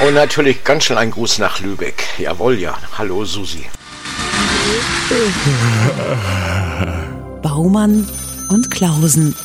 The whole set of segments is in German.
Und natürlich ganz schnell ein Gruß nach Lübeck. Jawohl, ja. Hallo, Susi. Baumann und Klausen.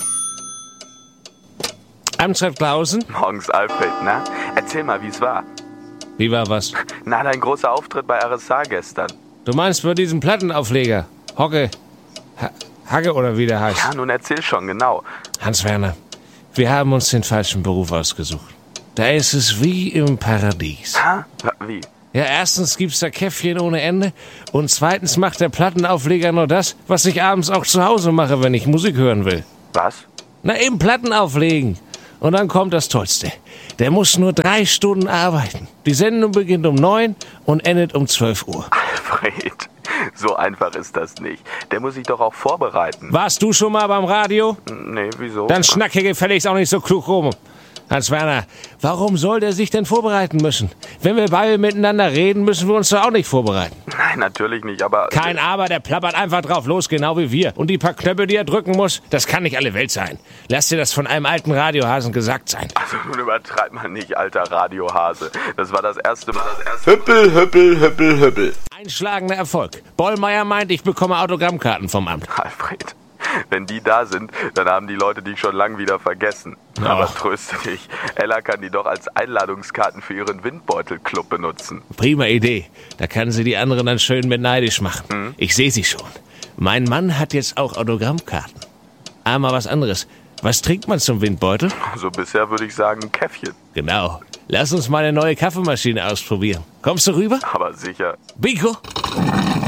Amtshalt Klausen? Morgens, Alfred, na? Erzähl mal, wie es war. Wie war was? Na, dein großer Auftritt bei RSA gestern. Du meinst bei diesem Plattenaufleger? Hocke? Hagge oder wie der heißt? Ja, nun erzähl schon, genau. Hans-Werner, wir haben uns den falschen Beruf ausgesucht. Da ist es wie im Paradies. Ha? Wie? Ja, erstens gibt's da Käffchen ohne Ende und zweitens macht der Plattenaufleger nur das, was ich abends auch zu Hause mache, wenn ich Musik hören will. Was? Na, eben Platten auflegen. Und dann kommt das Tollste. Der muss nur 3 Stunden arbeiten. Die Sendung beginnt um 9 und endet um 12 Uhr. Alfred, so einfach ist das nicht. Der muss sich doch auch vorbereiten. Warst du schon mal beim Radio? Nee, wieso? Dann schnacke gefälligst auch nicht so klug rum. Hans-Werner, warum soll der sich denn vorbereiten müssen? Wenn wir beide miteinander reden, müssen wir uns doch auch nicht vorbereiten. Nein, natürlich nicht, aber... Kein Aber, der plappert einfach drauf los, genau wie wir. Und die paar Knöpfe, die er drücken muss, das kann nicht alle Welt sein. Lass dir das von einem alten Radiohasen gesagt sein. Also nun übertreib mal nicht, alter Radiohase. Das war das erste Mal. Hüppel, hüppel, hüppel, hüppel. Einschlagender Erfolg. Bollmeier meint, ich bekomme Autogrammkarten vom Amt. Alfred, wenn die da sind, dann haben die Leute dich schon lang wieder vergessen. Aber tröste dich, Ella kann die doch als Einladungskarten für ihren Windbeutelclub benutzen. Prima Idee. Da kann sie die anderen dann schön mit neidisch machen. Ich sehe sie schon. Mein Mann hat jetzt auch Autogrammkarten. Aber was anderes. Was trinkt man zum Windbeutel? Also bisher würde ich sagen, ein Käffchen. Genau. Lass uns mal eine neue Kaffeemaschine ausprobieren. Kommst du rüber? Aber sicher. Biko?